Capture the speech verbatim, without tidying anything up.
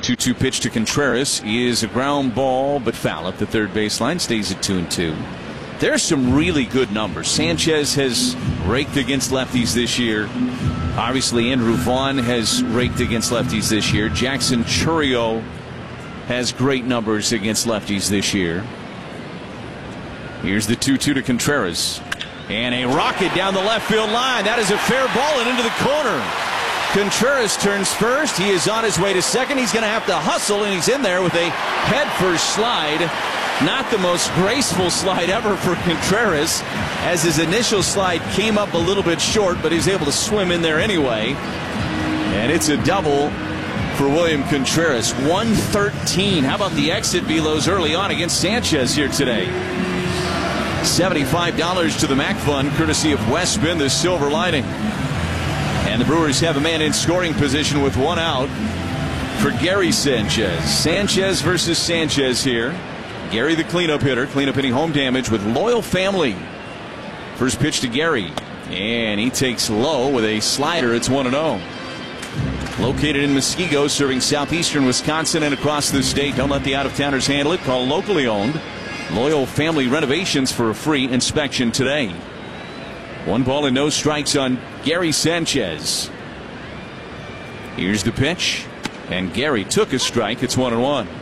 two two pitch to Contreras is a ground ball, but foul at the third baseline. Stays at two and two. There's some really good numbers. Sanchez has raked against lefties this year. Obviously, Andrew Vaughn has raked against lefties this year. Jackson Chourio has great numbers against lefties this year. Here's the two two to Contreras. And a rocket down the left field line. That is a fair ball and into the corner. Contreras turns first. He is on his way to second. He's going to have to hustle, and he's in there with a head-first slide. Not the most graceful slide ever for Contreras, as his initial slide came up a little bit short, but he's able to swim in there anyway. And it's a double for William Contreras. one thirteen. How about the exit velos early on against Sanchez here today? seventy-five dollars to the Mac Fund, courtesy of Westman, the silver lining. And the Brewers have a man in scoring position with one out for Gary Sanchez. Sanchez versus Sanchez here. Gary, the cleanup hitter, cleanup hitting home damage with Loyal Family. First pitch to Gary, and he takes low with a slider. It's one and oh. Located in Muskego, serving southeastern Wisconsin and across the state. Don't let the out-of-towners handle it. Call locally owned Loyal Family Renovations for a free inspection today. One ball and no strikes on Gary Sanchez. Here's the pitch, and Gary took a strike. It's one and one.